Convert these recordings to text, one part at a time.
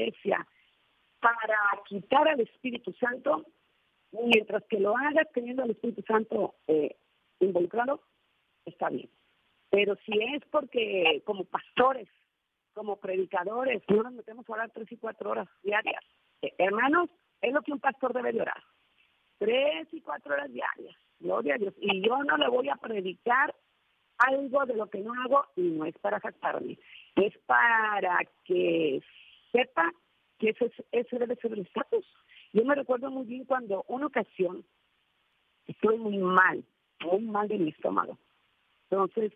iglesia para quitar al Espíritu Santo, mientras que lo hagas teniendo al Espíritu Santo involucrado, está bien. Pero si es porque como pastores, como predicadores, no nos metemos a orar 3 y 4 horas diarias. Hermanos, es lo que un pastor debe de orar. 3 y 4 horas diarias. Gloria a Dios. Y yo no le voy a predicar algo de lo que no hago, y no es para jactarme. Es para que sepa que ese debe ser el estatus. Yo me recuerdo muy bien cuando una ocasión estuve muy mal de mi estómago. Entonces,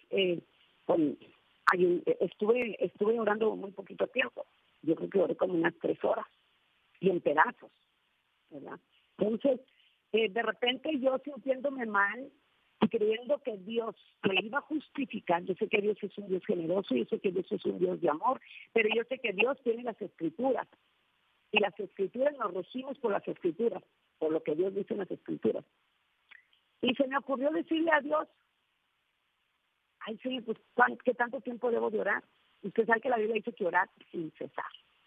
estuve orando muy poquito tiempo. Yo creo que oré como unas 3 horas y en pedazos, ¿verdad? Entonces, de repente yo sintiéndome mal y creyendo que Dios me iba a justificar. Yo sé que Dios es un Dios generoso, yo sé que Dios es un Dios de amor, pero yo sé que Dios tiene las Escrituras. Y las Escrituras nos regimos por las Escrituras, por lo que Dios dice en las Escrituras. Y se me ocurrió decirle a Dios, ay Señor, pues ¿qué tanto tiempo debo de orar? Usted sabe que la Biblia dice que orar sin cesar.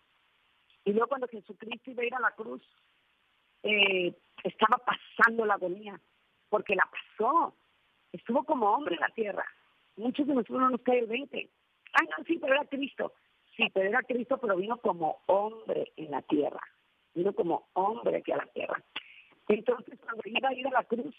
Y luego cuando Jesucristo iba a ir a la cruz, estaba pasando la agonía, porque la pasó. Estuvo como hombre en la tierra. Muchos de nosotros no nos cae el 20. Ay, no, sí, pero era Cristo. Sí, pero era Cristo, pero vino como hombre en la tierra. Vino como hombre aquí a la tierra. Entonces, cuando iba a ir a la cruz,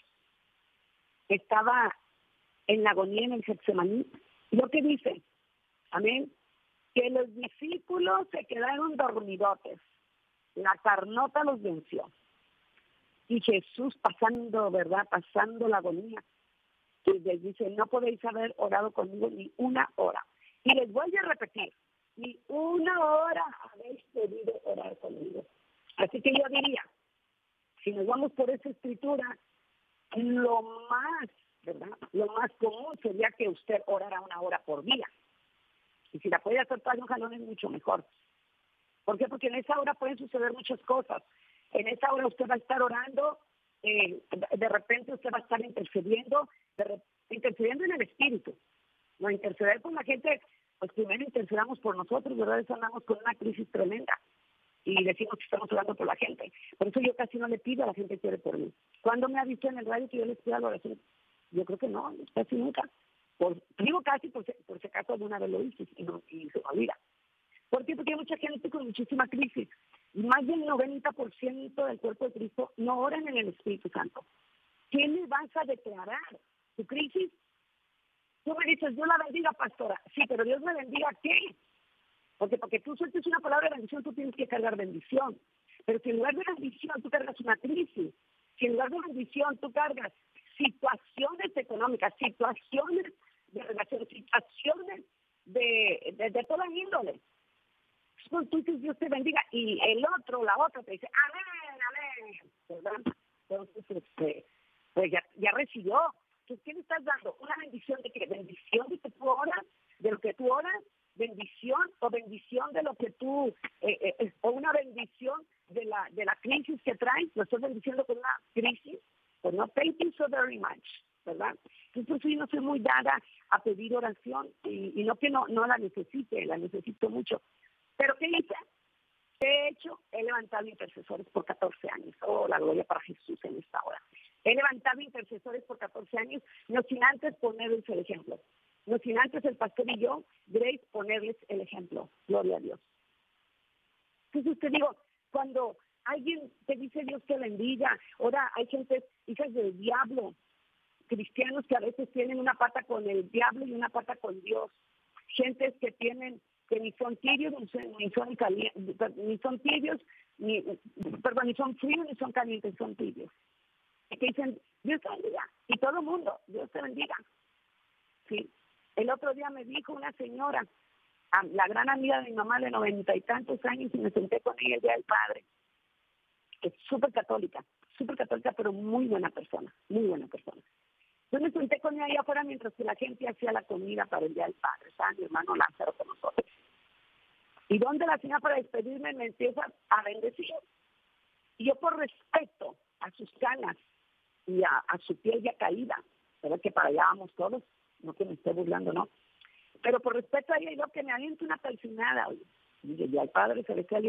estaba en la agonía en el Getsemaní. Lo que dice, amén, que los discípulos se quedaron dormidotes. La carnota los venció. Y Jesús pasando, ¿verdad? Pasando la agonía. Y les dice, no podéis haber orado conmigo ni una hora. Y les vuelve a repetir, ni una hora habéis podido orar conmigo. Así que yo diría, si nos vamos por esa escritura, lo más, ¿verdad? Lo más común sería que usted orara 1 hora por día. Y si la puede hacer para un jalón es mucho mejor. ¿Por qué? Porque en esa hora pueden suceder muchas cosas. En esa hora usted va a estar orando, de repente usted va a estar intercediendo en el Espíritu. No interceder con la gente, pues primero intercedamos por nosotros, ¿verdad? Eso andamos con una crisis tremenda. Y decimos que estamos orando por la gente. Por eso yo casi no le pido a la gente que ore por mí. ¿Cuándo me ha dicho en el radio que yo les pido la oración? Yo creo que no, casi nunca. Digo casi por si acaso alguna vez lo hice y se me olvida. ¿Por qué? Porque hay mucha gente con muchísima crisis. Más del 90% del cuerpo de Cristo no oran en el Espíritu Santo. ¿Qué le vas a declarar? ¿Tu crisis? Tú me dices, Dios la bendiga, pastora. Sí, pero Dios me bendiga, ¿qué? Porque tú sueltes una palabra de bendición, tú tienes que cargar bendición. Pero si en lugar de bendición tú cargas una crisis, si en lugar de bendición tú cargas situaciones económicas, situaciones de relación, situaciones de toda índole, pues tú dices, Dios te bendiga, y el otro, la otra te dice, amén, ¿verdad? Entonces, pues ya recibió. Entonces, ¿qué le estás dando? ¿Una bendición de qué? ¿Bendición de que tú oras? ¿De lo que tú oras? ¿Bendición o bendición de lo que tú, o una bendición de la crisis que traes? ¿Lo estás bendiciendo con una crisis? Pues no, thank you so very much, ¿verdad? Entonces, yo no soy muy dada a pedir oración, y no que no la necesite, la necesito mucho. ¿Pero qué hice? ¿Qué he hecho? He levantado intercesores por 14 años. Oh, la gloria para Jesús en esta hora. He levantado intercesores por 14 años, no sin antes ponerles el ejemplo. No sin antes el pastor y yo, Grace, ponerles el ejemplo. Gloria a Dios. Entonces te digo, cuando alguien te dice Dios te bendiga, ahora hay gente, hijas del diablo, cristianos que a veces tienen una pata con el diablo y una pata con Dios. Gentes que ni son tibios, ni son calientes, ni son tibios, ni son fríos, ni son calientes, son tibios. Y que dicen, Dios te bendiga. Y todo el mundo, Dios te bendiga. Sí. El otro día me dijo una señora, la gran amiga de mi mamá de 90 y tantos años, y me senté con ella el Día del Padre, que es súper católica, pero muy buena persona, muy buena persona. Yo me senté con ella allá afuera mientras que la gente hacía la comida para el Día del Padre. Estaba mi hermano Lázaro con nosotros. Y donde la señora, para despedirme, me empieza a bendecir. Y yo, por respeto a sus canas y a su piel ya caída, pero que para allá vamos todos, no que me esté burlando, no. Pero por respeto a ella, yo que me aviento una calcinada, oye. Y ya el Padre se le cae